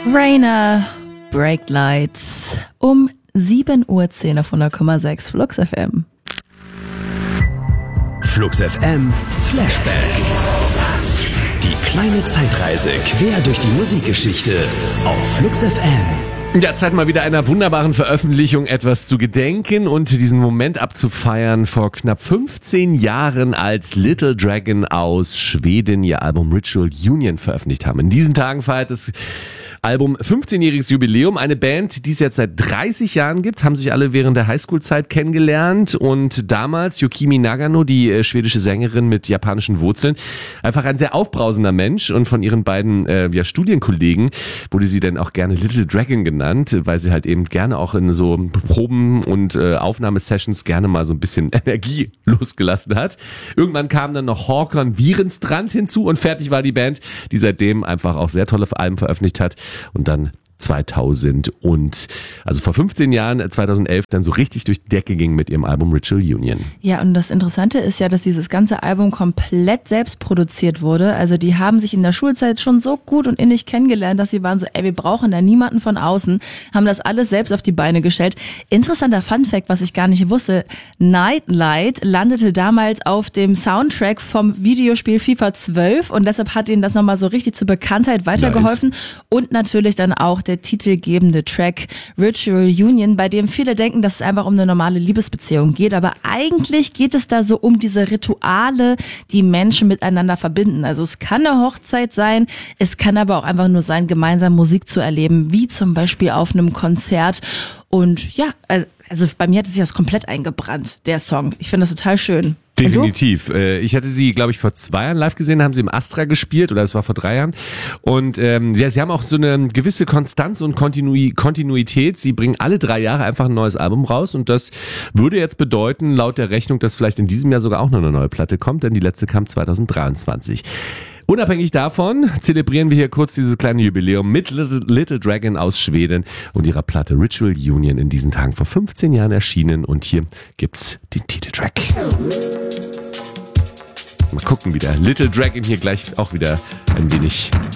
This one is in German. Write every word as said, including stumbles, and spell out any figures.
Rainer, Break Lights um sieben Uhr zehn auf hundert Komma sechs Flux F M. Flux F M Flashback. Die kleine Zeitreise quer durch die Musikgeschichte auf Flux F M. Ja, Zeit mal wieder einer wunderbaren Veröffentlichung etwas zu gedenken und diesen Moment abzufeiern. Vor knapp fünfzehn Jahren, als Little Dragon aus Schweden ihr Album Ritual Union veröffentlicht haben. In diesen Tagen feiert das Album fünfzehnjähriges Jubiläum. Eine Band, die es jetzt seit dreißig Jahren gibt, haben sich alle während der Highschool-Zeit kennengelernt und damals Yukimi Nagano, die äh, schwedische Sängerin mit japanischen Wurzeln, einfach ein sehr aufbrausender Mensch, und von ihren beiden äh, ja, Studienkollegen wurde sie dann auch gerne Little Dragon genannt, weil sie halt eben gerne auch in so Proben und äh, Aufnahmesessions gerne mal so ein bisschen Energie losgelassen hat. Irgendwann kam dann noch Håkon Wierenstrand hinzu und fertig war die Band, die seitdem einfach auch sehr tolle Alben veröffentlicht hat. Und dann zweitausend und also vor fünfzehn Jahren, zweitausendelf, dann so richtig durch die Decke ging mit ihrem Album Ritual Union. Ja, und das Interessante ist ja, dass dieses ganze Album komplett selbst produziert wurde. Also die haben sich in der Schulzeit schon so gut und innig kennengelernt, dass sie waren so, ey, wir brauchen da niemanden von außen, haben das alles selbst auf die Beine gestellt. Interessanter Funfact, was ich gar nicht wusste: Nightlight landete damals auf dem Soundtrack vom Videospiel FIFA zwölf und deshalb hat ihnen das nochmal so richtig zur Bekanntheit weitergeholfen. Nice. Und natürlich dann auch der titelgebende Track Ritual Union, bei dem viele denken, dass es einfach um eine normale Liebesbeziehung geht, aber eigentlich geht es da so um diese Rituale, die Menschen miteinander verbinden. Also es kann eine Hochzeit sein, es kann aber auch einfach nur sein, gemeinsam Musik zu erleben, wie zum Beispiel auf einem Konzert. Und ja, also bei mir hat es sich das komplett eingebrannt, der Song. Ich finde das total schön. Definitiv. Ich hatte sie, glaube ich, vor zwei Jahren live gesehen, haben sie im Astra gespielt, oder es war vor drei Jahren. Und ähm, ja, sie haben auch so eine gewisse Konstanz und Kontinu- Kontinuität. Sie bringen alle drei Jahre einfach ein neues Album raus, und das würde jetzt bedeuten, laut der Rechnung, dass vielleicht in diesem Jahr sogar auch noch eine neue Platte kommt, denn die letzte kam zweitausenddreiundzwanzig. Unabhängig davon zelebrieren wir hier kurz dieses kleine Jubiläum mit Little, Little Dragon aus Schweden und ihrer Platte Ritual Union, in diesen Tagen vor fünfzehn Jahren erschienen, und hier gibt's den Titeltrack. Mal gucken wieder. Little Dragon hier gleich auch wieder ein wenig